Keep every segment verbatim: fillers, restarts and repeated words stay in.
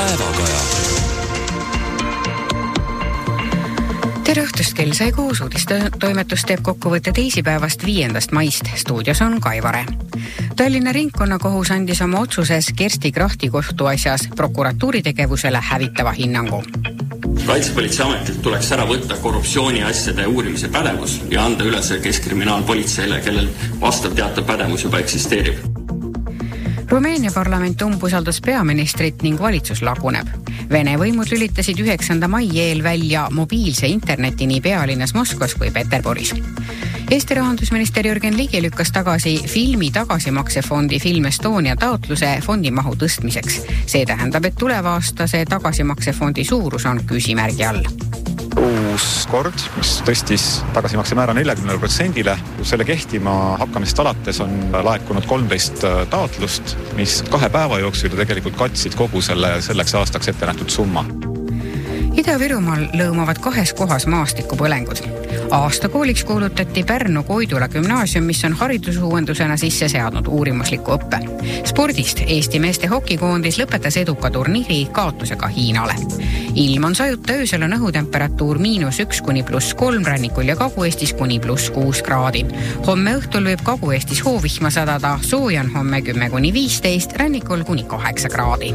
Päevakaja. Tere õhtust, kell sai kuus, uudistoimetus teeb kokkuvõtte teisipäevast viiendast maist. Stuudios on Kaivare. Tallinna ringkonnakohus andis oma otsuses Kersti Krachti kohtuasjas prokuratuuri tegevusele hävitava hinnangu. Kaitsepolitseiametilt tuleks ära võtta korruptsiooniasjade uurimise pädevus ja anda üle see keskkriminaalpolitseile, kellel vastav teatav pädevus juba eksisteerib. Rumeenia parlament umbusaldas peaministrit ning valitsus laguneb. Vene võimud lülitasid üheksanda mai eel välja mobiilse interneti nii pealinnas Moskvas kui Peterburis. Eesti rahandusminister Jürgen Ligi lükkas tagasi filmi tagasimaksefondi Film Estonia taotluse fondimahu tõstmiseks. See tähendab, et tulevaastase tagasimaksefondi suurus on küsimärgi all. Uus kord, mis tõstis tagasimakse määra neljakümnele protsendile. Selle kehtima hakkamist alates on laekunud kolmteist taotlust, mis kahe päeva jooksul tegelikult katsid kogu selle selleks aastaks ette nähtud summa. Ida-Virumaal lõumavad kahes kohas maastikupõlengud. Aasta kooliks kuulutati Pärnu Koidula gümnaasium, mis on haridusuuendusena sisse seadnud uurimusliku õppe. Spordist Eesti meeste hokikoondis lõpetas eduka turniiri kaotusega Hiinale. Ilm on sajuta, öösel on õhutemperatuur miinus üks kuni pluss kolm, rannikul ja Kagu-Eestis kuni pluss kuus kraadi. Homme õhtul võib Kagu-Eestis hoovihma sadada, sooja on homme kümme kuni viisteist, rannikul kuni kaheksa kraadi.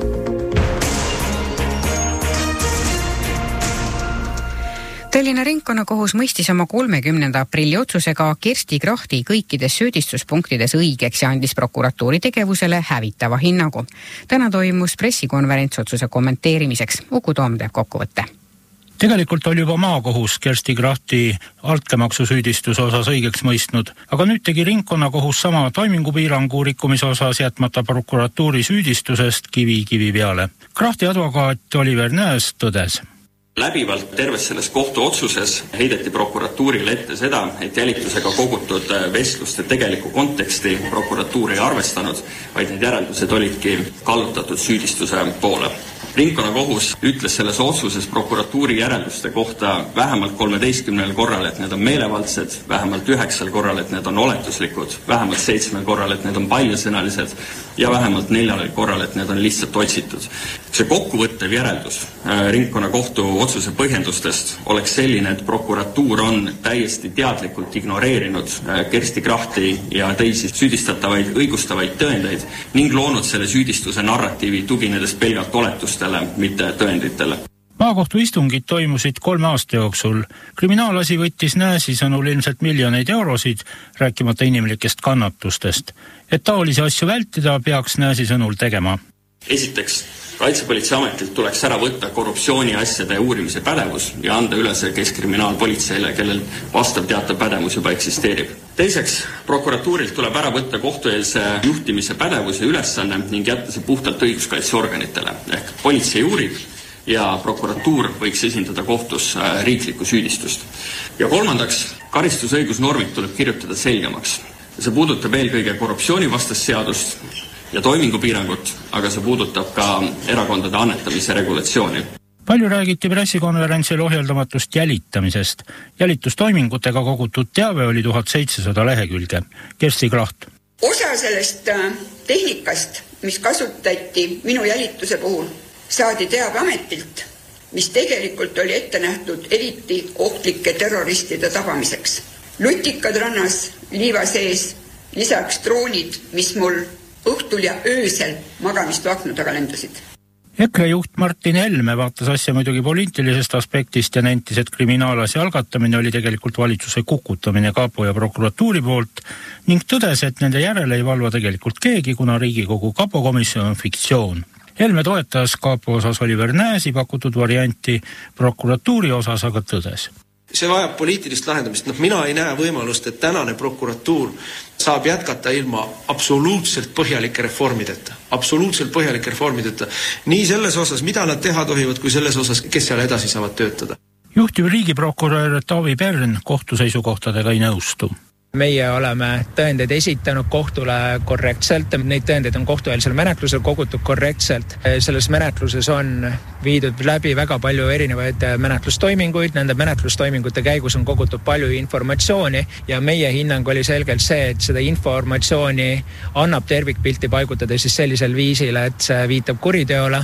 Tallinna ringkonnakohus mõistis oma kolmekümnenda aprilli otsusega Kersti Krachti kõikides süüdistuspunktides õigeks ja andis prokuratuuri tegevusele hävitava hinnangu. Täna toimus pressikonverents otsuse kommenteerimiseks. Uku Toom teeb kokkuvõtte. Tegelikult oli juba maakohus Kersti Krachti altkäemaksu süüdistuse osas õigeks mõistnud, aga nüüd tegi ringkonnakohus sama toimingupiirangu rikkumise osas jätmata prokuratuuri süüdistusest kivi kivi peale. Krachti advokaat Oliver Nääs tõdes. Läbivalt terves selles kohtu otsuses heideti prokuratuurile ette seda, et jälitusega kogutud vestluste tegeliku konteksti prokuratuur ei arvestanud, vaid need järeldused olidki kallutatud süüdistuse poole. Ringkonnakohus ütles selles otsuses prokuratuuri järelduste kohta vähemalt kolmeteistkümnel korral, et need on meelevaldsed, vähemalt üheksal korral, et need on oletuslikud, vähemalt seitsmel korral, et need on paljasõnalised ja vähemalt neljal korral, et need on lihtsalt otsitud. See kokkuvõttev järeldus ringkonnakohtu otsuse põhjendustest oleks selline, et prokuratuur on täiesti teadlikult ignoreerinud Kersti Krachti ja teisi süüdistatavaid õigustavaid tõendeid ning loonud selle süüdistuse narratiivi tuginedes pelgalt oletustele, mitte tõenditele. Maakohtu istungid toimusid kolme aasta jooksul. Kriminaalasi võttis Nääsi sõnul ilmselt miljoneid eurosid, rääkimata inimlikest kannatustest. Et taolisi asju vältida, peaks Nääsi sõnul tegema. Esiteks, Kaitsepolitseiametilt tuleks ära võtta korruptsiooniasjade uurimise pädevus ja anda üle see keskkriminaalpolitseile, kellel vastav teatav pädevus juba eksisteerib. Teiseks, prokuratuurilt tuleb ära võtta kohtueelse juhtimise pädevuse ülesanne ning jätta see puhtalt õiguskaitseorganitele. Ehk politsei uurib ja prokuratuur võiks esindada kohtus riiklikku süüdistust. Ja kolmandaks, karistusõigusnormid tuleb kirjutada selgemaks. See puudutab eelkõige korruptsioonivastast seadust ja toimingupiirangut, aga see puudutab ka erakondade annetamise regulatsiooni. Palju räägiti pressikonverentsil ohjeldamatust jälitamisest. Jälitustoimingutega kogutud teave oli tuhat seitsesada lehekülge. Kersti Kracht. Osa sellest tehnikast, mis kasutati minu jälituse puhul, saadi teabeametilt, mis tegelikult oli ette nähtud eriti ohtlike terroristide tabamiseks. Lutikad rannas, liiva sees, lisaks droonid, mis mul õhtul ja öösel magamist vaknu taga lendasid. EKRE juht Martin Helme vaatas asja muidugi poliitilisest aspektist ja nentis, et kriminaalasi algatamine oli tegelikult valitsuse kukutamine kapo ja prokuratuuri poolt ning tõdes, et nende järele ei valva tegelikult keegi, kuna Riigikogu kapo komisjon on fiktsioon. Helme toetas kapo osas Oliver Nääsi pakutud varianti, prokuratuuri osas aga tõdes. See vajab poliitilist lahendamist. No, mina ei näe võimalust, et tänane prokuratuur saab jätkata ilma absoluutselt põhjalike reformideta. Absoluutselt põhjalike reformideta. Nii selles osas, mida nad teha tohivad, kui selles osas, kes seal edasi saavad töötada. Juhtiv riigiprokurör Taavi Pern kohtuseisukohtadega ei nõustu. Meie oleme tõendeid esitanud kohtule korrektselt, neid tõendeid on kohtueelsel menetlusel kogutud korrektselt. Selles menetluses on viidud läbi väga palju erinevaid menetlustoiminguid, nende menetlustoimingute käigus on kogutud palju informatsiooni ja meie hinnang oli selgelt see, et seda informatsiooni annab tervikpilti paigutada siis sellisel viisil, et see viitab kuriteole.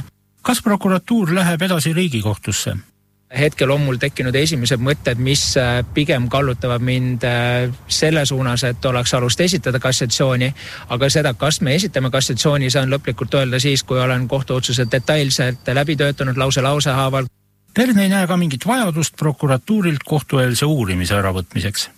Kas prokuratuur läheb edasi Riigikohtusse? Hetkel on mul tekkinud esimesed mõtted, mis pigem kallutavad mind selle suunas, et oleks alust esitada kassatsiooni, aga seda, kas me esitame kassatsiooni, saan lõplikult öelda siis, kui olen kohtuotsused detailselt läbi töötanud lause lause haaval. Pern ei näe ka mingit vajadust prokuratuurilt kohtueelse uurimise äravõtmiseks.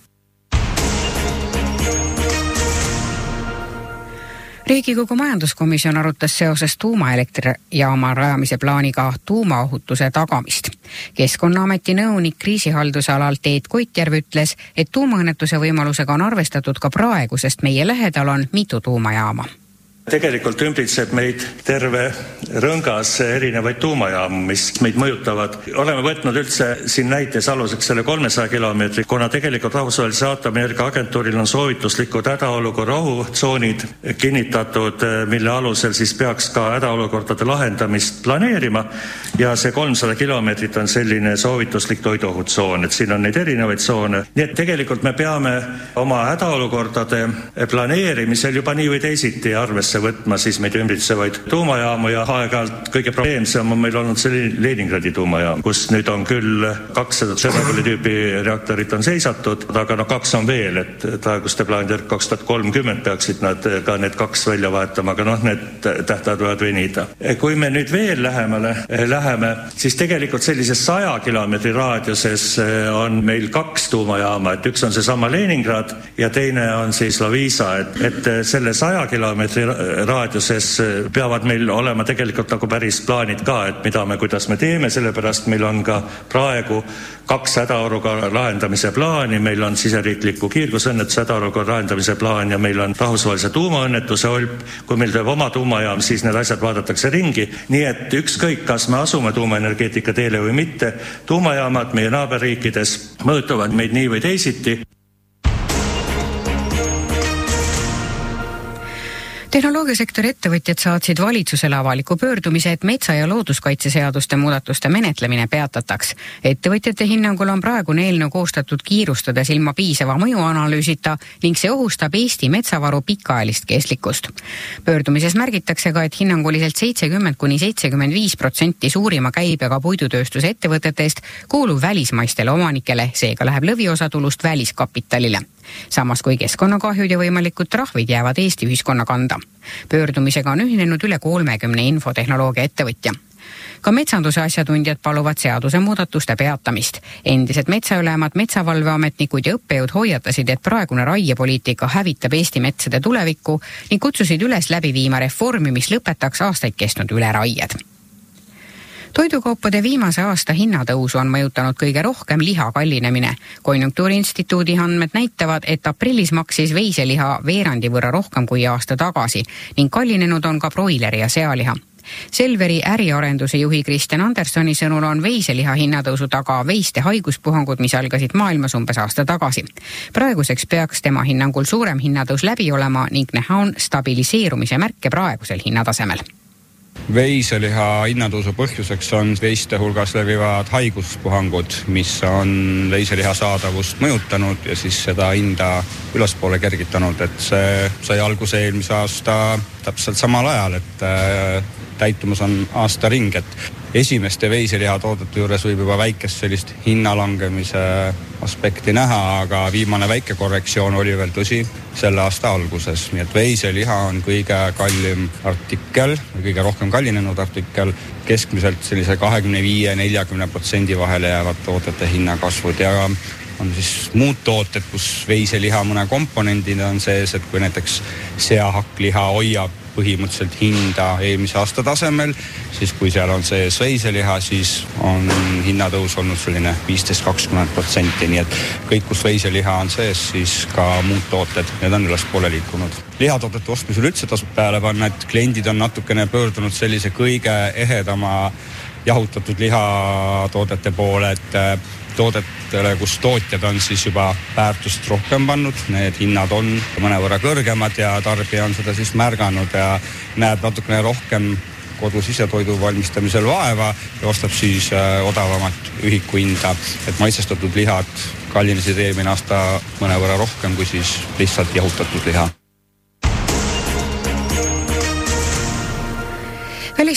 Riigikogu majanduskomisjon arutas seoses tuumaelektrijaama rajamise plaaniga tuumaohutuse tagamist. Keskkonnaameti nõunik kriisihaldusalal Teet Koitjärv ütles, et tuumaõnnetuse võimalusega on arvestatud ka praegu, sest meie lähedal on mitu tuumajaama. Tegelikult ümbritseb meid terve rõngas erinevaid tuumajaamu, mis meid mõjutavad. Oleme võtnud üldse siin näites aluseks selle kolmesaja kilomeetri, kuna tegelikult Rahvusvahelise Aatomienergia Agentuuril on soovituslikud hädaolukorra ohutsoonid kinnitatud, mille alusel siis peaks ka hädaolukordade lahendamist planeerima ja see kolmsada kilomeetrit on selline soovituslik toiduohutsoon, et siin on neid erinevaid tsoone. Nii et tegelikult me peame oma hädaolukordade planeerimisel juba nii või teisiti arvesse võtma siis meid ümbritsevaid tuumajaamu ja aeg-ajalt kõige probleemsem on meil olnud see Leningradi tuumajaam, kus nüüd on küll kakssada Tšernobõli tüüpi reaktorit on seisatud, aga no kaks on veel, et praeguste plaanide järgi kaks tuhat kolmkümmend peaksid nad ka need kaks välja vahetama, aga noh, need tähtad võivad venida. Kui me nüüd veel lähemale läheme, siis tegelikult sellises saja kilomeetri raadiuses on meil kaks tuumajaama, et üks on seesama Leningrad ja teine on siis Loviisa, et, et selle saja kilomeetri raadiuses peavad meil olema tegelikult nagu päris plaanid ka, et mida me, kuidas me teeme, sellepärast meil on ka praegu kaks hädaolukorra lahendamise plaani, meil on siseriikliku kiirgusõnnetuse hädaolukorra lahendamise plaan ja meil on rahvusvahelise tuumaõnnetuse olp. Kui meil teeb oma tuumajaam, siis need asjad vaadatakse ringi, nii et ükskõik, kas me asume tuumaenergeetika teele või mitte, tuumajaamad meie naaberriikides mõjutavad meid nii või teisiti. Tehnoloogiasektori ettevõtjad saatsid valitsusele avaliku pöördumise, et metsa- ja looduskaitseseaduste muudatuste menetlemine peatataks. Ettevõtjate hinnangul on praegune eelnõu koostatud kiirustades ilma piisava mõjuanalüüsita ning see ohustab Eesti metsavaru pikaajalist kestlikkust. Pöördumises märgitakse ka, et hinnanguliselt seitsekümmend kuni seitsekümmend viis protsenti suurima käibega puidutööstuse ettevõtetest kuulub välismaistele omanikele, seega läheb lõviosa tulust väliskapitalile. Samas kui keskkonnakahjud ja võimalikud trahvid jäävad Eesti ühiskonna kanda. Pöördumisega on ühinenud üle kolmekümne infotehnoloogia ettevõtja. Ka metsanduse asjatundjad paluvad seaduse muudatuste peatamist. Endised metsaülemad, metsavalveametnikud ja õppejõud hoiatasid, et praegune raiepoliitika hävitab Eesti metsade tulevikku ning kutsusid üles läbi viima reformi, mis lõpetaks aastaid kestnud üleraied. Toidukaupade viimase aasta hinnatõusu on mõjutanud kõige rohkem liha kallinemine. Konjunktuuriinstituudi andmed näitavad, et aprillis maksis veiseliha veerandi võrra rohkem kui aasta tagasi ning kallinenud on ka broileri ja sealiha. Selveri äriarenduse juhi Kristjan Andersoni sõnul on veiseliha hinnatõusu taga veiste haiguspuhangud, mis algasid maailmas umbes aasta tagasi. Praeguseks peaks tema hinnangul suurem hinnatõus läbi olema ning näha on stabiliseerumise märke praegusel hinnatasemel. Veiseliha hinnatõusu põhjuseks on veiste hulgas levivad haiguspuhangud, mis on veiseliha saadavust mõjutanud ja siis seda hinda ülespoole kergitanud, et see sai alguse eelmise aasta täpselt samal ajal, et täitumus on aasta ring, et esimeste veiseliha toodete juures võib juba väikest sellist hinnalangemise aspekti näha, aga viimane väike korrektsioon oli veel tõsi selle aasta alguses, nii et veiseliha on kõige kallim artikkel, kõige rohkem kallinenud artikkel, keskmiselt sellise kahekümne viie neljakümne protsendi vahele jäävad toodete hinnakasvud ja on siis muud tooted, kus veiseliha mõne komponendina on sees, et kui näiteks seahakkliha hoiab põhimõtteliselt hinda eelmise aasta tasemel, siis kui seal on sees veiseliha, siis on hinnatõus olnud selline viisteist kakskümmend protsenti, nii et kõik, kus veiseliha on sees, siis ka muud tooted, need on ülespoole liikunud. Lihatoodete ostmisel üldse tasub peale panna, et kliendid on natukene pöördunud sellise kõige ehedama jahutatud lihatoodete poole, et toodetele, kus tootjad on siis juba väärtust rohkem pannud, need hinnad on mõnevõrra kõrgemad ja tarbija on seda siis märganud ja näeb natukene rohkem kodus isetoidu valmistamisel vaeva ja ostab siis odavamat ühiku hinda, et maitsestatud lihad kallinesid eelmine aasta mõnevõrra rohkem kui siis lihtsalt jahutatud liha.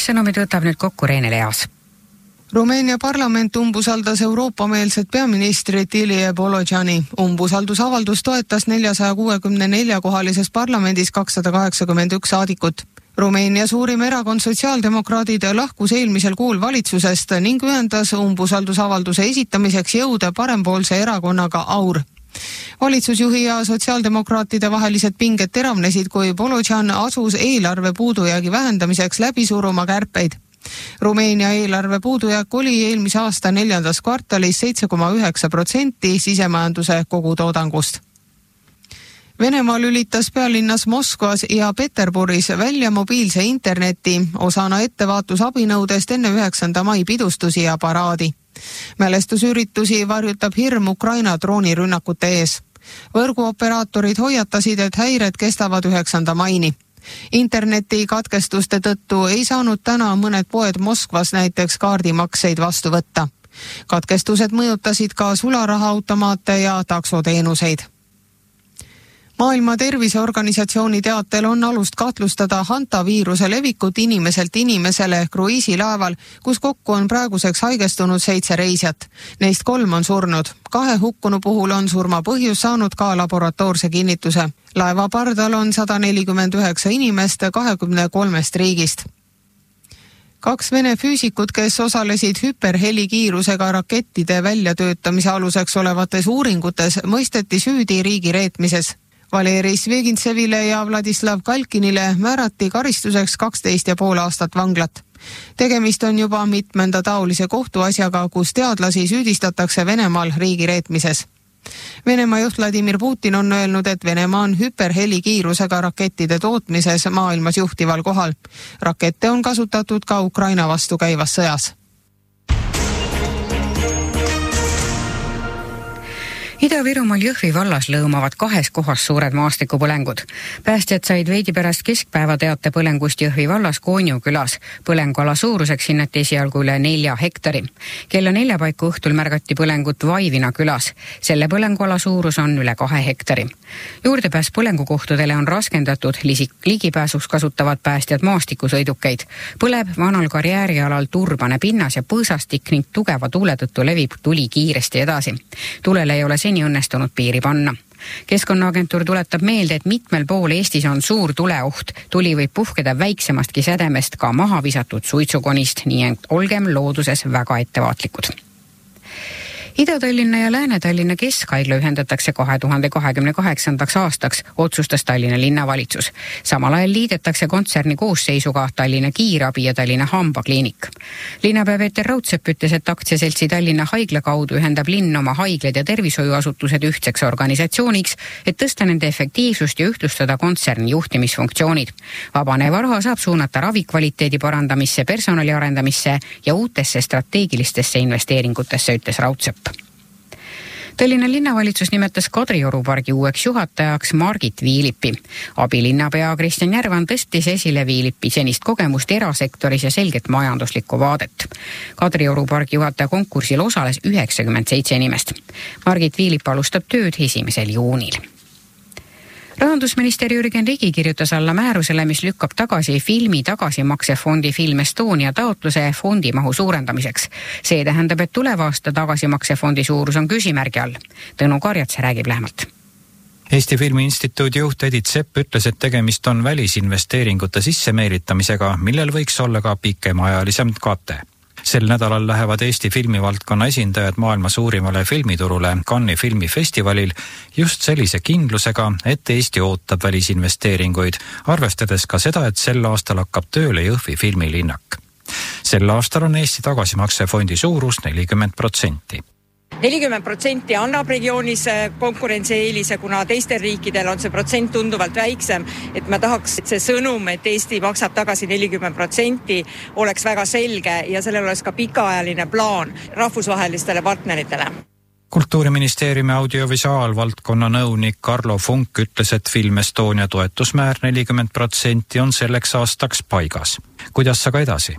uudissõnumid võtab nüüd kokku Reene Leas. Rumeenia parlament umbusaldas Euroopa-meelset peaministrit Ilie Bolojani. Umbusaldusavaldus toetas neljasaja kuuekümne nelja kohalises parlamendis kakssada kaheksakümmend üks saadikut. Rumeenia suurim erakond sotsiaaldemokraadid lahkus eelmisel kuul valitsusest ning ühendas umbusaldusavalduse esitamiseks jõude parempoolse erakonnaga Aur. Valitsusjuhi ja sotsiaaldemokraatide vahelised pinged teravnesid, kui Bolojan asus eelarve puudujäägi vähendamiseks läbi suruma kärpeid. Rumeenia eelarve puudujääk oli eelmise aasta neljandas kvartalis seitse koma üheksa protsenti sisemajanduse kogutoodangust. Venemaa lülitas pealinnas Moskvas ja Peterburis välja mobiilse interneti osana ettevaatusabinõudest enne üheksanda mai pidustusi ja paraadi. Mälestusüritusi varjutab hirm Ukraina droonirünnakute ees. Võrguoperaatorid hoiatasid, et häired kestavad üheksanda maini. Interneti katkestuste tõttu ei saanud täna mõned poed Moskvas näiteks kaardimakseid vastu võtta. Katkestused mõjutasid ka sularahaautomaate ja taksoteenuseid. Maailma Terviseorganisatsiooni teatel on alust kahtlustada hantaviiruse levikut inimeselt inimesele kruiisilaeval, kus kokku on praeguseks haigestunud seitse reisijat. Neist kolm on surnud. Kahe hukkunu puhul on surma põhjus saanud ka laboratoorse kinnituse. Laeva pardal on sada nelikümmend üheksa inimest kahekümne kolmest riigist. Kaks Vene füüsikut, kes osalesid hüperhelikiirusega rakettide väljatöötamise aluseks olevates uuringutes, mõisteti süüdi riigi reetmises. Valeri Svegintsevile ja Vladislav Kalkinile määrati karistuseks kaksteist ja pool aastat vanglat. Tegemist on juba mitmenda taolise kohtuasjaga, kus teadlasi süüdistatakse Venemaal riigi reetmises. Venemaa juht Vladimir Putin on öelnud, et Venemaa on hüperhelikiirusega rakettide tootmises maailmas juhtival kohal. Rakette on kasutatud ka Ukraina vastu käivas sõjas. Ida-Virumaal Jõhvi vallas lõõmavad kahes kohas suured maastikupõlengud. Päästjad said veidi pärast keskpäeva teate põlengust Jõhvi vallas Koonju külas. Põlenguala suuruseks hinnati esialgu üle nelja hektari. Kella nelja paiku õhtul märgati põlengut Vaivina külas. Selle põlenguala suurus on üle kahe hektari. Juurdepääs põlengukohtadele on raskendatud, ligipääsuks kasutavad päästjad maastikusõidukeid. Põleb vanal karjäärialal turbane pinnas ja põõsastik ning tugeva tuule tõttu levib tuli kiiresti edasi. Tulele ei ole seni õnnestunud piiri panna. Keskkonnaagentuur tuletab meelde, et mitmel pool Eestis on suur tuleoht. Tuli võib puhkeda väiksemastki sädemest ka maha visatud suitsukonist, nii et olgem looduses väga ettevaatlikud. Ida-Tallinna ja Lääne-Tallinna keskhaigla ühendatakse kahe tuhande kahekümne kaheksandaks aastaks, otsustas Tallinna linnavalitsus. Samal ajal liidetakse kontserni koosseisuga Tallinna Kiirabi ja Tallinna Hambakliinik. Linnapea Peeter Raudsepp ütles, et aktsiaseltsi Tallinna haigla kaudu ühendab linn oma haiglad ja tervishoiuasutused ühtseks organisatsiooniks, et tõsta nende efektiivsust ja ühtlustada kontserni juhtimisfunktsioonid. Vabaneva raha saab suunata ravikvaliteedi parandamisse, personali arendamisse ja uutesse strateegilistesse investeeringutesse, ütles Raudsepp. Tallinna linnavalitsus nimetas Kadrioru pargi uueks juhatajaks Margit Viilipi. Abilinnapea Kristjan Järvan tõstis esile Viilipi senist kogemust erasektoris ja selget majanduslikku vaadet. Kadrioru pargi juhataja konkursil osales üheksakümmend seitse inimest. Margit Viilip alustab tööd esimesel juunil. Rahandusminister Jürgen Ligi kirjutas alla määrusele, mis lükkab tagasi filmi tagasimaksefondi Film Estonia taotluse fondi mahu suurendamiseks. See tähendab, et tuleva aasta tagasimaksefondi suurus on küsimärgi all. Tõnu Karjats räägib lähemalt. Eesti Filmi Instituudi juht Edith Sepp ütles, et tegemist on välisinvesteeringute sissemeelitamisega, millel võiks olla ka pikemaajalisem kate. Sel nädalal lähevad Eesti filmivaldkonna esindajad maailma suurimale filmiturule Cannes'i filmifestivalil just sellise kindlusega, et Eesti ootab välisinvesteeringuid, arvestades ka seda, et sel aastal hakkab tööle Jõhvi filmilinnak. Sel aastal on Eesti tagasimaksefondi suurus nelikümmend protsenti. nelikümmend protsenti annab regioonis konkurentsieelise, kuna teistel riikidel on see protsent tunduvalt väiksem, et ma tahaks, et see sõnum, et Eesti maksab tagasi nelikümmend protsenti, oleks väga selge ja sellel oleks ka pikaajaline plaan rahvusvahelistele partneritele. Kultuuriministeeriumi audiovisuaalvaldkonna nõunik Karlo Funk ütles, et Film Estonia toetusmäär nelikümmend protsenti on selleks aastaks paigas. Kuidas aga edasi?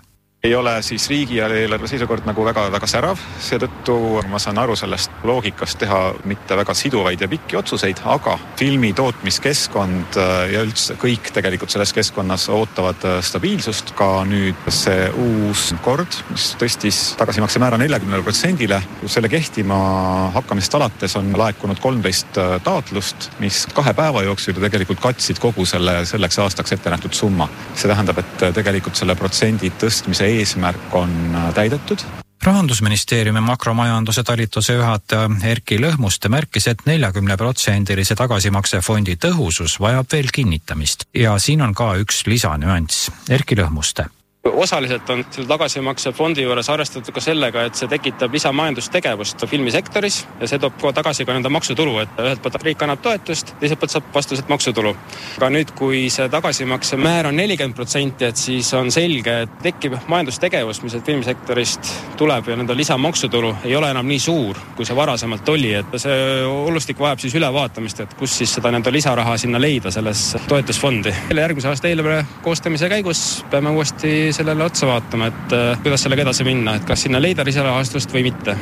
ei ole siis riigi ja eelarve seisukord nagu väga, väga särav, seetõttu ma saan aru sellest loogikast teha mitte väga siduvaid ja pikki otsuseid, aga filmi tootmiskeskkond ja üldse kõik tegelikult selles keskkonnas ootavad stabiilsust. Ka nüüd see uus kord, mis tõstis tagasimaksemäära neljakümnele protsendile, selle kehtima hakkamist alates on laekunud kolmteist taotlust, mis kahe päeva jooksul tegelikult katsid kogu selle selleks aastaks ette nähtud summa. See tähendab, et tegelikult selle protsendi tõstmise eesmärk on täidetud. Rahandusministeeriumi makromajanduse talituse juhataja Erki Lõhmuste märkis, et neljakümne protsendilise tagasimaksefondi tõhusus vajab veel kinnitamist ja siin on ka üks lisanüanss. Erki Lõhmuste. Osaliselt on selle tagasimaksefondi juures arvestatud ka sellega, et see tekitab lisamajandustegevust filmisektoris ja see toob tagasi ka nende maksutulu, et ühelt poolt riik annab toetust, teiselt poolt saab vastuselt maksutulu. Aga nüüd, kui see tagasimakse määr on nelikümmend protsenti, et siis on selge, et tekib majandustegevus, mis filmisektorist tuleb ja nende lisamaksutulu ei ole enam nii suur, kui see varasemalt oli, et see olustik vajab siis ülevaatamist, et kus siis seda nende lisaraha sinna leida selles toetusfondi. Järgmise aasta eelarve koostamise käigus peame uuesti sellele otsa vaatama, et kuidas sellega edasi minna, et kas sinna leida lisarahastust või mitte.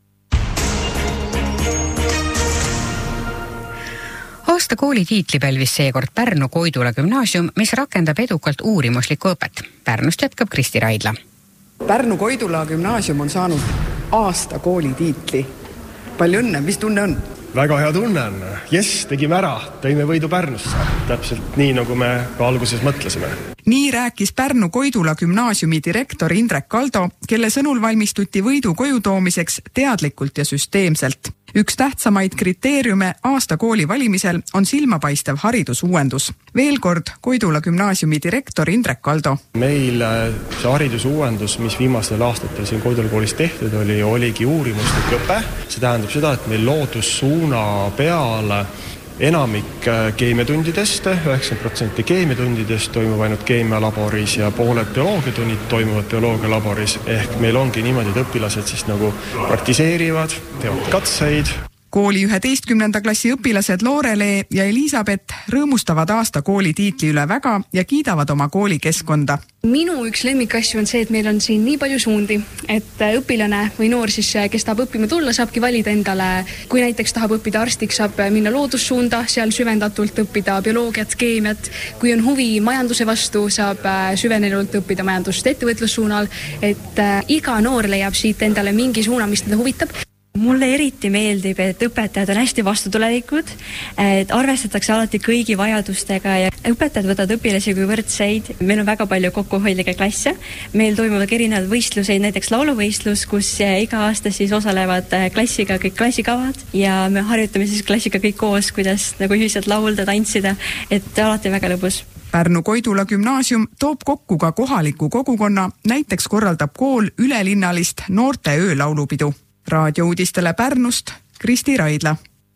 Aasta kooli tiitli pälvis seekord Pärnu Koidula gümnaasium, mis rakendab edukalt uurimuslikku õpet. Pärnust jätkab Kristi Raidla. Pärnu Koidula gümnaasium on saanud aasta kooli tiitli. Palju õnne, mis tunne on? Väga hea tunne on. Jes, tegime ära, tõime võidu Pärnusse. Täpselt nii, nagu me alguses mõtlesime. Nii rääkis Pärnu Koidula gümnaasiumi direktor Indrek Kaldo, kelle sõnul valmistuti võidu koju toomiseks teadlikult ja süsteemselt. Üks tähtsamaid kriteeriume aasta kooli valimisel on silmapaistev haridusuuendus. Veel kord Koidula gümnaasiumi direktor Indrek Kaldo. Meil see haridusuuendus, mis viimastel aastatel siin Koidula koolis tehtud oli, oligi uurimuslik õpe. See tähendab seda, et meil loodussuuna peale enamik keemiatundidest, üheksakümmend protsenti keemiatundidest toimub ainult keemialaboris ja pooled bioloogiatunnid toimuvad bioloogialaboris. Ehk meil ongi niimoodi, et õpilased siis nagu praktiseerivad, teevad katseid. Kooli üheteistkümnenda klassi õpilased Loorelee ja Elisabeth rõõmustavad aasta kooli tiitli üle väga ja kiidavad oma kooli keskkonda. Minu üks lemmikasju on see, et meil on siin nii palju suundi, et õpilane või noor siis, kes tahab õppima tulla, saabki valida endale, kui näiteks tahab õppida arstiks, saab minna loodussuunda, seal süvendatult õppida bioloogiat, keemiat, kui on huvi majanduse vastu, saab süvenenult õppida majandust ettevõtlussuunal, et iga noor leiab siit endale mingi suuna, mis teda huvitab. Mulle eriti meeldib, et õpetajad on hästi vastutulelikud, et arvestatakse alati kõigi vajadustega ja õpetajad võtavad õpilasi kui võrdseid. Meil on väga palju kokkuhoidlikke klasse. Meil toimuvad erinevad võistluseid, näiteks lauluvõistlus, kus iga aasta siis osalevad klassiga kõik klassikavad ja me harjutame siis klassiga kõik koos, kuidas nagu ühiselt laulda, tantsida, et alati väga lõbus. Pärnu Koidula gümnaasium toob kokku ka kohaliku kogukonna, näiteks korraldab kool ülelinnalist noorte öölaulupidu. Raadiouudistele Pärnust, Kristi Raidla.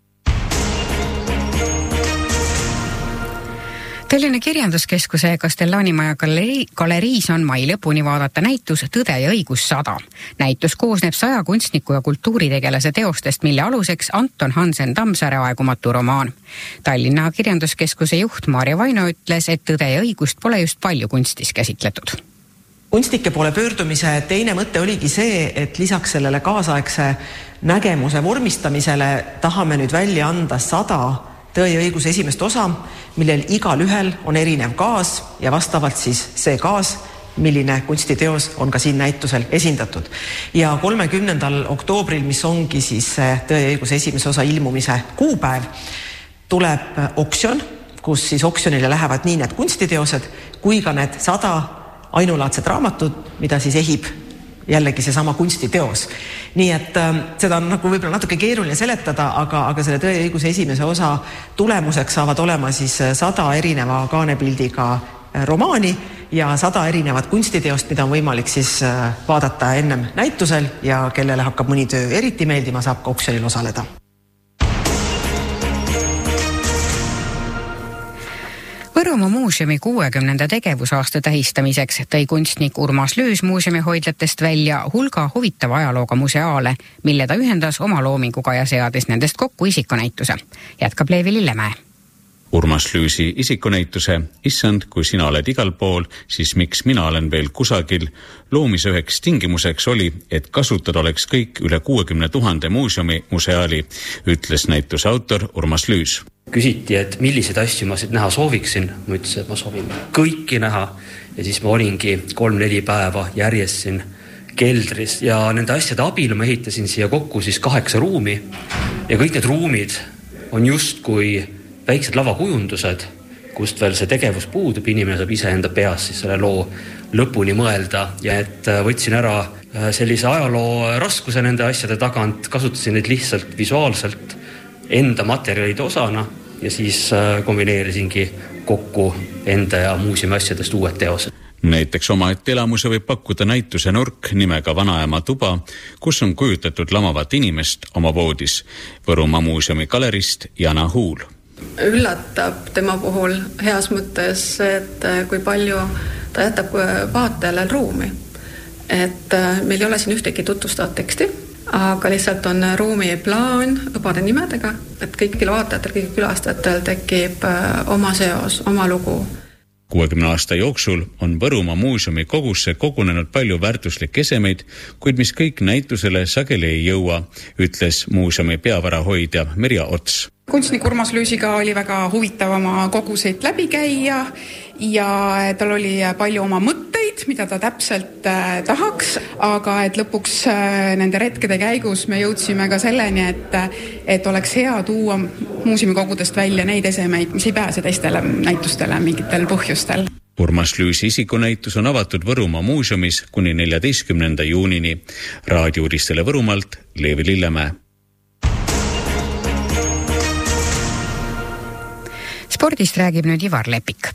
Tallinna kirjanduskeskuse Kastellanimaja galeriis on mai lõpuni vaadata näitus Tõde ja õigus sada. Näitus koosneb saja kunstniku ja kultuuritegelase teostest, mille aluseks Anton Hansen Tammsaare aegumatu romaan. Tallinna kirjanduskeskuse juht Maarja Vaino ütles, et tõde ja õigust pole just palju kunstis käsitletud. Kunstnike poole pöördumise teine mõte oligi see, et lisaks sellele kaasaegse nägemuse vormistamisele tahame nüüd välja anda sada Tõe ja õiguse esimest osa, millel igal ühel on erinev kaas ja vastavalt siis see kaas, milline kunstiteos on ka siin näitusel esindatud. Ja kolmekümnendal oktoobril, mis ongi siis Tõe ja õiguse esimese osa ilmumise kuupäev, tuleb oksjon, kus siis oksjonile lähevad nii need kunstiteosed kui ka need sada ainulaadsed raamatud, mida siis ehib jällegi see sama kunstiteos. Nii et äh, seda on nagu võib-olla natuke keeruline seletada, aga, aga selle Tõe ja õiguse esimese osa tulemuseks saavad olema siis sada erineva kaanepildiga romaani ja sada erinevat kunstiteost, mida on võimalik siis äh, vaadata ennem näitusel ja kellele hakkab mõni töö eriti meeldima, saab ka oksjonil osaleda. Võrumaa muuseumi kuuekümnenda tegevusaasta tähistamiseks tõi kunstnik Urmas Lüüs muuseumi hoidlatest välja hulga huvitava ajalooga museaale, mille ta ühendas oma loominguga ja seadis nendest kokku isikunäituse. Jätkab Leevi Lillemäe. Urmas Lüüsi isikunäituse "Issand, kui sina oled igal pool, siis miks mina olen veel kusagil" loomise üheks tingimuseks oli, et kasutada oleks kõik üle kuuekümne tuhande muuseumi museaali, ütles näituse autor Urmas Lüüs. Küsiti, et milliseid asju ma siit näha sooviksin. Ma ütlesin, et ma soovin kõiki näha ja siis ma olingi kolm-neli päeva järjest siin keldris ja nende asjade abil ma ehitasin siia kokku siis kaheksa ruumi ja kõik need ruumid on just kui väiksed lavakujundused, kust veel see tegevus puudub, inimene saab ise enda peas siis selle loo lõpuni mõelda ja et võtsin ära sellise ajaloo raskuse nende asjade tagant, kasutasin neid lihtsalt visuaalselt enda materjalide osana ja siis kombineerisingi kokku enda ja muuseumi asjadest uued teosed. Näiteks omaette elamuse võib pakkuda näituse nurk nimega Vanaema tuba, kus on kujutatud lamavat inimest oma voodis. Võrumaa muuseumi galerist Jana Huul. Üllatab tema puhul heas mõttes, et kui palju ta jätab vaatajale ruumi. Et meil ei ole siin ühtegi tutvustavat teksti, aga lihtsalt on ruumi plaan õbade nimedega, et kõigil vaatajatel, kõigil külastajatel tekib oma seos, oma lugu. kuuekümne aasta jooksul on Võrumaa muuseumi kogusse kogunenud palju väärtuslikke esemeid, kuid mis kõik näitusele sageli ei jõua, ütles muuseumi peavarahoidja Merja Ots. Kunstnik Urmas Lüüsiga oli väga huvitav oma koguseid läbi käia ja tal oli palju oma mõtteid, mida ta täpselt äh, tahaks, aga et lõpuks äh, nende retkede käigus me jõudsime ka selleni, et, et oleks hea tuua muuseumikogudest välja neid esemeid, mis ei pääse teistele näitustele mingitel põhjustel. Urmas Lüüsi isikunäitus on avatud Võrumaa muuseumis kuni neljateistkümnenda juunini. Raadiouudistele Võrumaalt Leevi Lillemäe. Spordist räägib nüüd Ivar Lepik.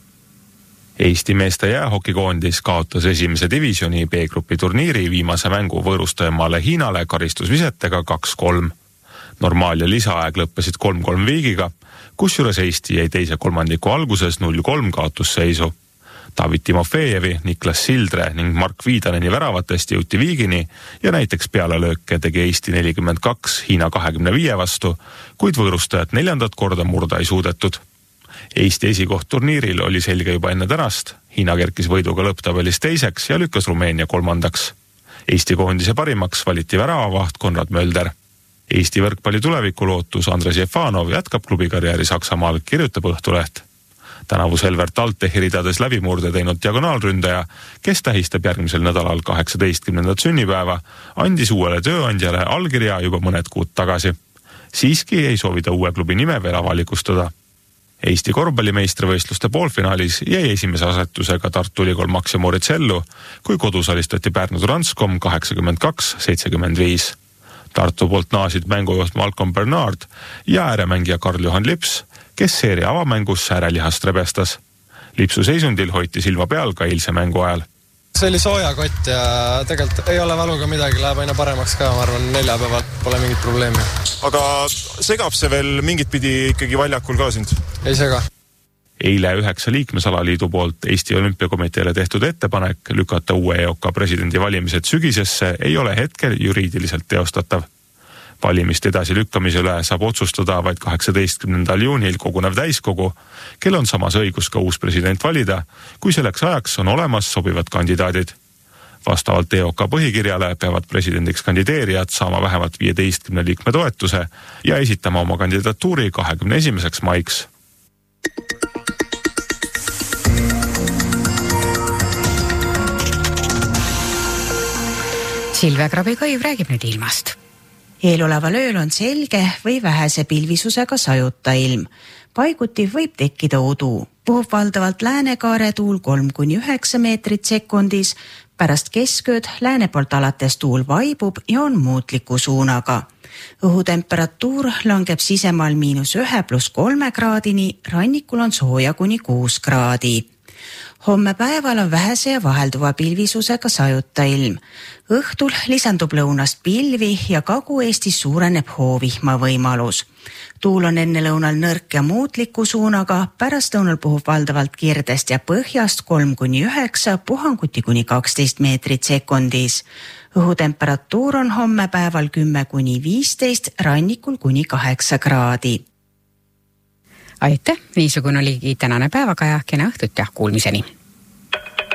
Eesti meeste jäähokikoondis kaotas esimese divisioni B-grupi turniiri viimase mängu võõrustajamaale Hiinale karistusvisetega kaks kolm. Normaal- ja lisaaeg lõppesid kolm kolm viigiga, kusjuures Eesti jäi teise kolmandiku alguses null kolm kaotusseisu. David Timofejevi, Niklas Sildre ning Mark Viidaneni väravatest jõuti viigini ja näiteks peale lööke tegi Eesti nelikümmend kaks Hiina kahekümne viie vastu, kuid võõrustajat neljandat korda murda ei suudetud. Eesti esikoht turniiril oli selge juba enne tänast, Hiina kerkis võiduga lõpptabelis teiseks ja lükkas Rumeenia kolmandaks. Eesti koondise parimaks valiti väravavaht Konrad Mölder. Eesti võrkpalli tulevikulootus Andres Jefanov jätkab klubikarjääri Saksamaal, kirjutab Õhtuleht. Tänavu Selver Taltehi ridades läbimurde teinud diagonaalründaja, kes tähistab järgmisel nädalal kaheksateistkümnendat sünnipäeva, andis uuele tööandjale allkirja juba mõned kuud tagasi. Siiski ei soovida uue klubi nime veel avalikustada. Eesti korvpallimeistrivõistluste poolfinaalis jäi esimese asetusega Tartu Ülikool Max ja Moritz ellu, kui kodus alistati Pärnu Transcom kaheksakümmend kaks seitsekümmend viis. Tartu poolt naasid mängujuht Malcolm Bernard ja ääremängija Karl-Johan Lips, kes seeria avamängus säärelihast rebestas. Lipsu seisundil hoiti silma peal ka eilse mängu ajal. See oli soojakott ja tegelikult ei ole valuga midagi, läheb aina paremaks ka, ma arvan, neljapäeval pole mingit probleemi. Aga segab see veel mingit pidi ikkagi väljakul ka sind? Ei sega. Eile üheksa liikmesalaliidu poolt Eesti Olümpiakomiteele tehtud ettepanek lükata uue E O K presidendi valimised sügisesse ei ole hetkel juriidiliselt teostatav. Valimist edasi lükkamise üle saab otsustada vaid kaheksateistkümnendal juunil kogunev täiskogu, kel on samas õigus ka uus president valida, kui selleks ajaks on olemas sobivad kandidaadid. Vastavalt E O K põhikirjale peavad presidendiks kandideerijad saama vähemalt viieteistkümne liikme toetuse ja esitama oma kandidatuuri kahekümne esimeseks maiks. Silvia Krabi-Kõiv räägib nüüd ilmast. Eeloleval ööl on selge või vähese pilvisusega sajuta ilm. Paiguti võib tekkida udu. Puhub valdavalt läänekaare tuul kolm kuni üheksa meetrit sekundis. Pärast keskööd lääne poolt alates tuul vaibub ja on muutliku suunaga. Õhutemperatuur langeb sisemaal miinus ühe pluss kolme kraadini, rannikul on sooja kuni kuus kraadi. Homme päeval on vähese ja vahelduva pilvisusega sajuta ilm. Õhtul lisandub lõunast pilvi ja Kagu-Eestis suureneb hoovihma võimalus. Tuul on enne lõunal nõrk ja muutliku suunaga, pärast lõunal puhub valdavalt kirdest ja põhjast kolm kuni üheksa, puhanguti kuni kaksteist meetrit sekundis. Õhutemperatuur on homme päeval kümme kuni viisteist, rannikul kuni kaheksa kraadi. aitäh, niisugune oligi tänane päevakaja, kena õhtut ja kuulmiseni!